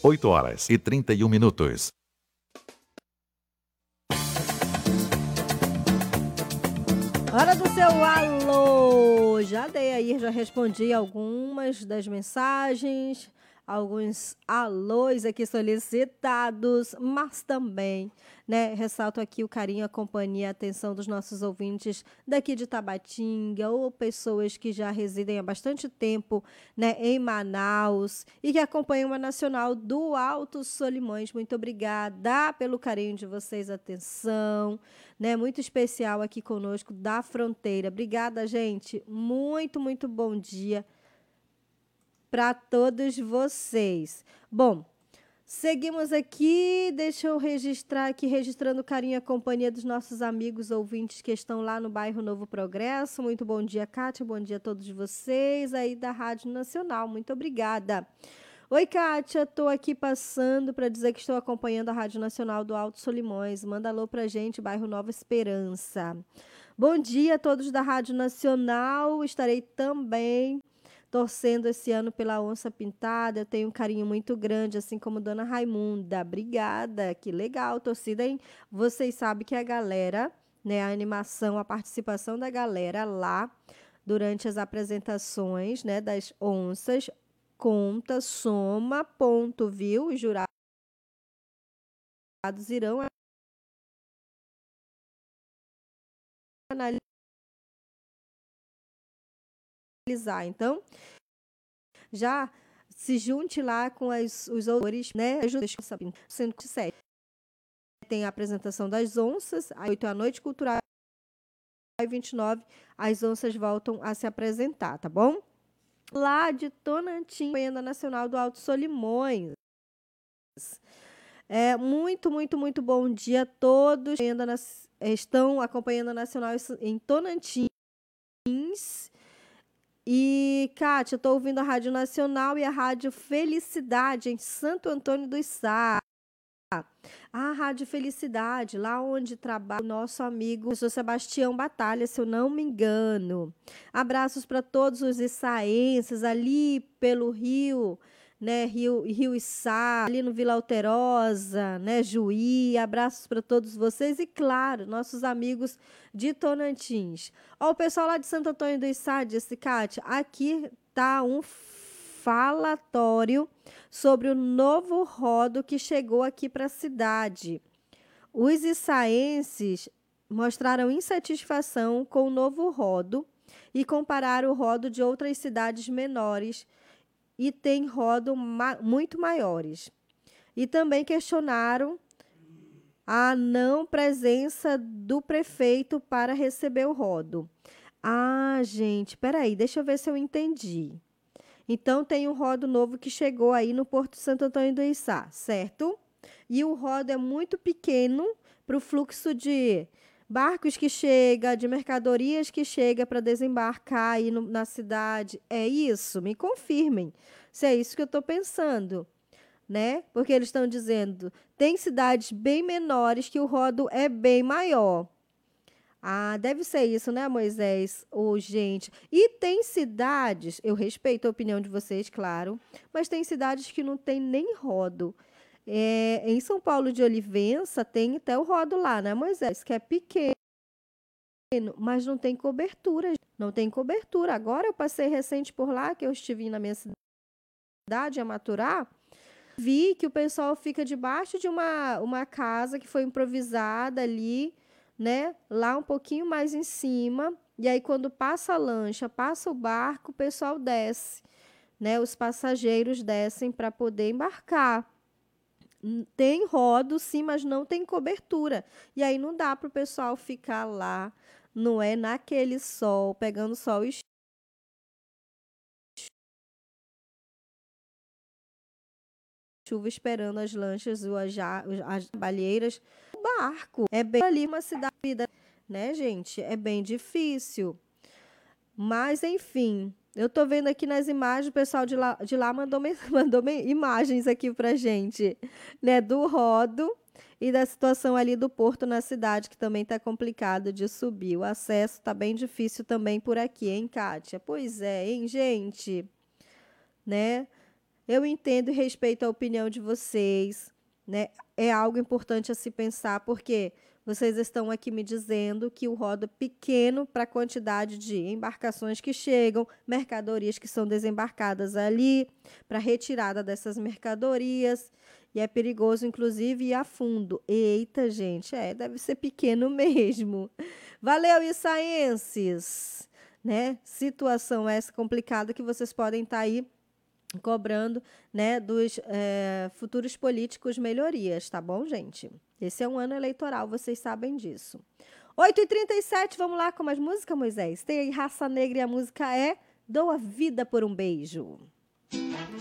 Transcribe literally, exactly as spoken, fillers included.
oito horas e trinta e um minutos. Hora do seu alô! Já dei aí, já respondi algumas das mensagens, alguns alôs aqui solicitados, mas também, né, ressalto aqui o carinho, a companhia, a atenção dos nossos ouvintes daqui de Tabatinga ou pessoas que já residem há bastante tempo, né, em Manaus e que acompanham a Nacional do Alto Solimões. Muito obrigada pelo carinho de vocês, atenção, né, muito especial aqui conosco da fronteira. Obrigada, gente. Muito, muito bom dia para todos vocês. Bom, seguimos aqui. Deixa eu registrar aqui, registrando o carinho e a companhia dos nossos amigos ouvintes que estão lá no bairro Novo Progresso. Muito bom dia, Kátia. Bom dia a todos vocês aí da Rádio Nacional. Muito obrigada. Oi, Kátia, estou aqui passando para dizer que estou acompanhando a Rádio Nacional do Alto Solimões. Manda alô para gente, bairro Nova Esperança. Bom dia a todos da Rádio Nacional. Estarei também torcendo esse ano pela Onça Pintada. Eu tenho um carinho muito grande, assim como Dona Raimunda. Obrigada, que legal, torcida, hein? Vocês sabem que a galera, né, a animação, a participação da galera lá durante as apresentações, né, das onças, conta, soma, ponto, viu? Os jurados irão analisar. Então, já se junte lá com as, os autores, né? cento e sete. Tem a apresentação das onças, às oito da noite, cultural, às vinte e nove, as onças voltam a se apresentar, tá bom? Lá de Tonantim, Companhia Nacional do Alto Solimões. É, muito, muito, muito bom dia a todos que ainda nas, estão acompanhando a Nacional em Tonantins. E, Kátia, estou ouvindo a Rádio Nacional e a Rádio Felicidade em Santo Antônio do Içá. A Rádio Felicidade, lá onde trabalha o nosso amigo professor Sebastião Batalha, se eu não me engano. Abraços para todos os içaenses ali pelo Rio, né, Rio, Rio Içá, ali no Vila Alterosa, né, Juí. Abraços para todos vocês e, claro, nossos amigos de Tonantins. Ó, o pessoal lá de Santo Antônio do Içá disse, Kátia, aqui tá um falatório sobre o novo rodo que chegou aqui para a cidade. Os içaenses mostraram insatisfação com o novo rodo e compararam o rodo de outras cidades menores e tem rodo ma- muito maiores. E também questionaram a não presença do prefeito para receber o rodo. Ah, gente, peraí, deixa eu ver se eu entendi. Então, tem um rodo novo que chegou aí no Porto Santo Antônio do Içá, certo? E o rodo é muito pequeno para o fluxo de barcos que chega, de mercadorias que chega para desembarcar aí no, na cidade. É isso? Me confirmem se é isso que eu estou pensando, né? Porque eles estão dizendo, tem cidades bem menores que o rodo é bem maior. Ah, deve ser isso, né, Moisés? Ô, gente. E tem cidades, eu respeito a opinião de vocês, claro, mas tem cidades que não tem nem rodo. É, em São Paulo de Olivença tem até o rodo lá, né, Moisés? Que é pequeno, mas não tem cobertura. Não tem cobertura. Agora eu passei recente por lá, que eu estive na minha cidade, a Maturá, vi que o pessoal fica debaixo de uma, uma casa que foi improvisada ali, né? Lá um pouquinho mais em cima. E aí, quando passa a lancha, passa o barco, o pessoal desce, né? Os passageiros descem para poder embarcar. Tem rodo, sim, mas não tem cobertura. E aí não dá para o pessoal ficar lá, não é? Naquele sol, pegando sol e chuva, esperando as lanchas ou as, ja- as balheiras. O barco é bem ali uma cidade, né, gente? É bem difícil. Mas, enfim, eu tô vendo aqui nas imagens, o pessoal de lá, de lá mandou, me- mandou me- imagens aqui pra gente, né, do rodo e da situação ali do porto na cidade, que também tá complicado de subir. O acesso tá bem difícil também por aqui, hein, Kátia? Pois é, hein, gente? Né? Eu entendo e respeito a opinião de vocês, né? É algo importante a se pensar, porque vocês estão aqui me dizendo que o rodo é pequeno para a quantidade de embarcações que chegam, mercadorias que são desembarcadas ali, para retirada dessas mercadorias, e é perigoso, inclusive, ir a fundo. Eita, gente, é, deve ser pequeno mesmo. Valeu, Issaenses! Né? Situação essa complicada que vocês podem estar aí cobrando, né, dos é, futuros políticos melhorias, tá bom, gente? Esse é um ano eleitoral, vocês sabem disso. oito e trinta e sete, vamos lá com mais música, Moisés? Tem aí Raça Negra e a música é Dou a Vida por um Beijo.